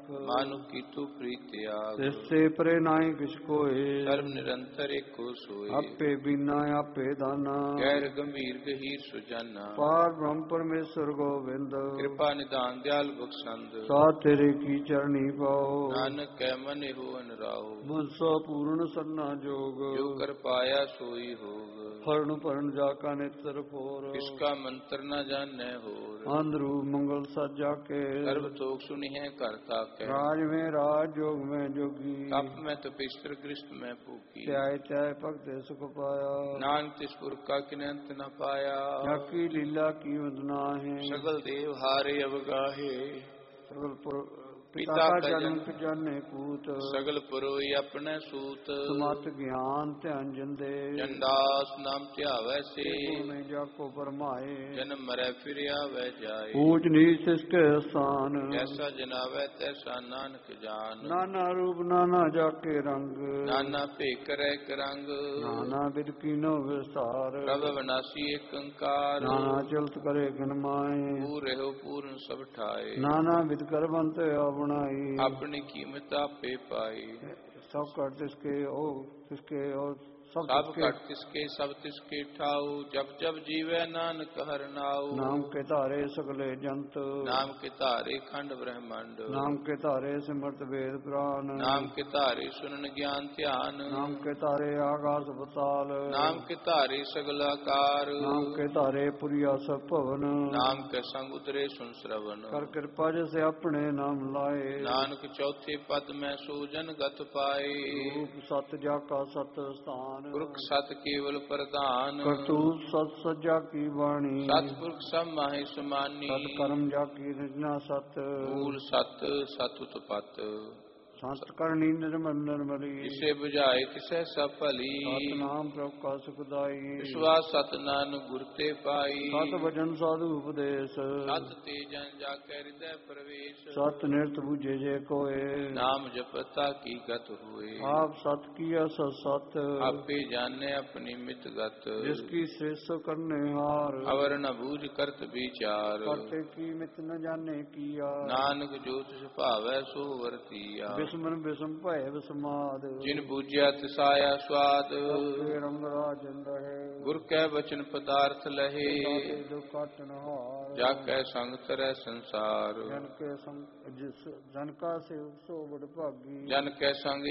ਮਾਨੁ ਕੀਤੂ ਪ੍ਰੀਤ ਤਿਆਗ। ਤਿਸ ਤੇ ਪਰੇ ਨਾਹੀ ਕਿਛ ਕੋਇ, ਸਰਬ ਨਿਰੰਤਰ ਏਕੋ ਸੋਇ। ਆਪੇ ਬਿਨਾ ਆਪੇ ਦਾਨਾ, ਗੈਰ ਗੰਭੀਰ ਗਹੀਰ ਸੁਜਾਨਾ। ਪਾਰ ਬ੍ਰਹਮ ਪਰਮੇਸ਼ਰ ਗੋਬਿੰਦ, ਕਿਰਪਾ ਨਿਧਾਨ ਦਿਆਲ ਬਖਸ਼ੰਦ। ਸਾ ਤੇਰੇ ਕੀ ਚਰਣੀ ਪਾਓ, ਨਾਨਕ ਕੈ ਮਨਿ ਹੋ ਅਨਰਾਓ। ਮਨਸਾ ਪੂਰਨ ਸਰਨਾ ਜੋਗ, ਜੋ ਕਰ ਪਾਇਆ ਸੋਈ ਹੋਗ। ਫਰਨ ਭਰਨ ਜਾ ਕਾ ਨੇਤਰ ਫੋਰ, ਕਿਸਕਾ ਮੰਤਰ ਨ ਜਾਣੈ ਹੋਰ। ਅੰਦਰੂ ਮੰਗਲ ਸਾਜਾ ਕੇ, ਸਰਬ ਤੋਖ ਸੁਨਿਹੈ ਘਰ ਤਾਕੈ। ਰਾਜ ਮੈਂ ਰਾਜ ਜੋਗ ਮੈਂ ਜੋਗੀ, ਤਪ ਮੈਂ ਤਪੇਸ਼ਰ ਗ੍ਰਸਤ ਮੈਂ ਭੂਖੀ। ਧਿਆਇ ਧਿਆਇ ਭਗਤੇ ਸੁਖ ਪਾਇਆ, ਨਾਨਕ ਤਿਸ ਪੁਰ ਕਾ ਕਿਨੈ ਅੰਤ ਨ ਪਾਇਆ। ਜਾ ਕੀ ਲੀਲਾ ਕੀਮਤ ਨਾਹਿ, ਸਗਲ ਦੇਵ ਹਾਰੇ ਅਵਗਾਹੇ। ਸਗਲ ਪੁਰ ਪਿਤਾ ਪਿਤਾ ਕਾ ਕਾ ਜਨਮ ਜਨਮ ਜਾਣੇ ਪੂਤ, ਸਗਲ ਪੁਰੋਈ ਆਪਣੇ ਸੂਤ। ਸਮਤ ਗਿਆਨ ਧਿਆਨ ਜੰਦੇ, ਚੰਡਾਸ ਨਾਮ ਧਿਆਵੈ ਸੇ। ਮੈਂ ਜਾ ਕੋ ਪਰਮਾਏ, ਜਨਮ ਮਰੈ ਫਿਰ ਆਵੈ ਜਾਏ। ਊਚ ਨੀਚ ਤਿਸਕੇ ਸਥਾਨ, ਜੈਸਾ ਜਨਾਵੈ ਤੈਸਾ ਨਾਨਕ ਜਾਨ। ਨਾਨਾ ਰੂਪ ਨਾਨਾ ਜਾ ਕੇ ਰੰਗ, ਨਾਨਾ ਭੇਖ ਕਰੈ ਇਕ ਰੰਗ। ਨਾਨਾ ਬਿਦ ਕੀਨੋ ਵਿਸਤਾਰ, ਪ੍ਰਭ ਅਵਿਨਾਸੀ ਏਕ ਓੰਕਾਰ। ਨਾਨਾ ਚਲਤ ਕਰੇ ਗਿਨ ਮਾਏ, ਪੂਰ ਰਹਿਓ ਪੂਰਨ ਸਭ ਠਾਏ। ਨਾਨਾ ਬਿਦ ਕਰਵੰਤ ਆਪਣਾਈ, ਆਪਣੀ ਕੀਮਤ ਆਪੇ ਪਾਈ। ਸਭ ਕਰ ਤਿਸਕੇ ਉਹ ਸਭ ਸਭ ਤਿਸਕੇ, ਘਟ ਤਿਸਕੇ ਸਭ ਤਿਸਕੇ ਠਾਉ। ਜਪ ਜਪ ਜੀਵੈ ਨਾਨਕ ਹਰਿ ਨਾਉ। ਨਾਮ ਕੇ ਧਾਰੇ ਸਗਲੇ ਜੰਤ, ਨਾਮ ਕੇ ਧਾਰੇ ਖੰਡ ਬ੍ਰਹਮੰਡ। ਨਾਮ ਕੇ ਧਾਰੇ ਸਿਮਰਤ ਵੇਦ ਪੁਰਾਨ, ਨਾਮ ਕੇ ਧਾਰੇ ਸੁਨਨ ਗਿਆਨ ਧਿਆਨ। ਨਾਮ ਕੇ ਧਾਰੇ ਆਕਾਸ ਪਤਾਲ, ਨਾਮ ਕੇ ਧਾਰੇ ਸਗਲ ਆਕਾਰ। ਨਾਮ ਕੇ ਧਾਰੇ ਪੁਰੀਆ ਸਭ ਭਵਨ, ਨਾਮ ਕੇ ਸੰਗ ਉਤਰੇ ਸੁਨ ਸਰਵਨ। ਕਰ ਕਿਰਪਾ ਜਿਸ ਆਪਣੇ ਨਾਮ ਲਾਏ, ਨਾਨਕ ਚੌਥੇ ਪਦ ਮੈਂ ਸੋ ਜਨ ਗਤ ਪਾਏ। ਰੂਪ ਸਤ ਜਾ ਕਾ ਸਤ ਸਥਾਨ, ਪੁਰਖ ਸਤ ਕੇਵਲ ਪ੍ਰਧਾਨ। ਕਰਤੂਤ ਸਤ ਸਜਾ ਕੀ ਬਾਣੀ, ਸਤਿਪੁਰਖ ਸਭ ਮਾਹੇ ਸਮਾਨੀ। ਸਤ ਕਰਮ ਜਾ ਕੀ ਰਚਨਾ ਸਤ, ਮੂਲ ਸਤ ਸਤ ਉਤਪਤ। ਸੰਤ ਕਰਨੀ ਨਿਰਮਲ ਨਿਰਮਲੀ, ਜਿਸੇ 부ਝਾਏ ਤਿਸੈ ਸਭ ਭਲੀ। ਸਤਨਾਮ ਪ੍ਰਭ ਕਾ ਸੁਖਦਾਈ, ਵਿਸ਼ਵਾਸ ਸਤ ਨਾਨਕ ਗੁਰ ਤੇ ਪਾਈ। ਸਤ ਵਚਨ ਸਾਧੂ ਉਪਦੇਸ਼, ਸਤ ਤੇ ਜਨ ਜਾ ਕੈ ਹਿਰਦੈ ਪ੍ਰਵੇਸ਼। ਸਤ ਨਿਰਤ ਬੁਝੇ ਜੇ ਕੋਏ, ਨਾਮ ਜਪਤਾ ਕੀ ਗਤ ਹੋਏ। ਆਪ ਸਤ ਕੀਆ ਸਤ ਸਤ, ਆਪੇ ਜਾਣੈ ਆਪਣੀ ਮਿਤ ਗਤ। ਜਿਸ ਕੀ ਸ੍ਰੇਸ਼ਟ ਕਰਨੇ ਹਾਰ, ਅਵਰ ਨ ਬੂਝ ਕਰਤ ਵਿਚਾਰ। ਕਰਤੇ ਕੀ ਮਿਤ ਨ ਜਾਣੇ ਕੀਆ, ਨਾਨਕ ਜੋ ਤਿਸ ਭਾਵੈ ਸੋ ਵਰਤੀਆ। ਬਿਸਮਨ ਬਿਸਮ ਭਏ ਬਿਸਮਾਦ, ਜਿਨ ਬੂਝਿਆ ਤਿਸ ਆਇਆ ਸਵਾਦ। ਤੇ ਰੰਗ ਰਾਜਨ ਰਹੇ, ਗੁਰ ਕੈ ਬਚਨ ਪਦਾਰਥ ਲਹੇ। ਦਾਤੇ ਜੋ ਕਾਟਨ ਹਾਰ, ਜਾ ਕੈ ਸੰਗ ਤਰੈ ਸੰਸਾਰ। ਜਨ ਕੇ ਸੰਗ ਜਿਸ ਜਨ ਕਾ ਸੇਵ ਸੋ ਬੜ ਭਾਗੀ, ਜਨ ਕੈ ਸੰਗ